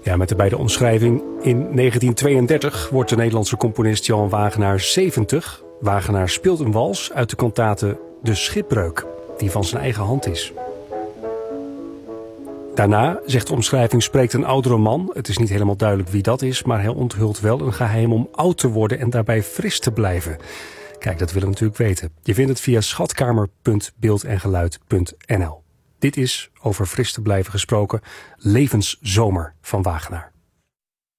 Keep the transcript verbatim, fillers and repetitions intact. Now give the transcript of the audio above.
Ja, met erbij de omschrijving. In negentien tweeëndertig wordt de Nederlandse componist Johan Wagenaar zeventig. Wagenaar speelt een wals uit de kantate De Schipbreuk, die van zijn eigen hand is. Daarna, zegt de omschrijving, spreekt een oudere man. Het is niet helemaal duidelijk wie dat is, maar hij onthult wel een geheim om oud te worden en daarbij fris te blijven. Kijk, dat willen we natuurlijk weten. Je vindt het via schatkamer punt beeld en geluid punt n l. Dit is, over fris te blijven gesproken, Levenszomer van Wagenaar.